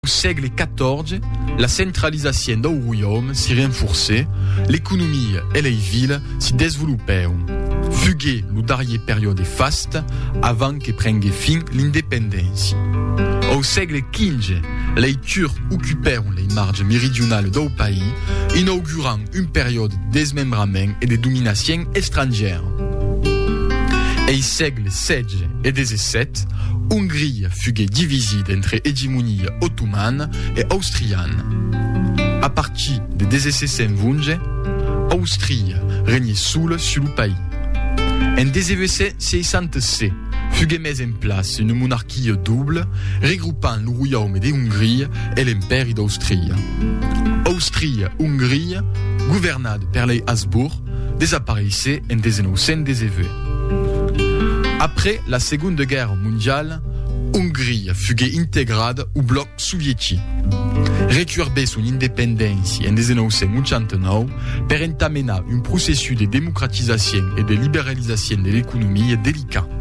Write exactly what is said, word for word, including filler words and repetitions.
Au segle quatorze, la centralisation del royaume si rinforçait, l'économie et les villes si développaient. Fuguait le dernier période faste avant que prenne fin l'indépendance. Au segle quinze, les Turcs occupèrent les marges méridionales du pays, inaugurant une période de démembrement et de domination étrangère. Et au segle seize et dix-sept, Hongrie fut divisée entre hégémonie ottomane et austriane. À partir de dix-sept cent vingt, Austrie régnait seule sur le pays. En dix-huit cent soixante-seize, fut mise en place une monarchie double, regroupant le royaume de Hongrie et l'empire d'Austrie. Austrie-Hongrie, gouvernée par les Habsbourg, disparaissait en dix-neuf cent dix-huit. Après la Seconde Guerre mondiale, Hongrie fut intégrée au bloc soviétique. Récupérée son indépendance en dix-neuf cent quatre-vingt-dix-neuf pour entamer un processus de démocratisation et de libéralisation de l'économie délicat.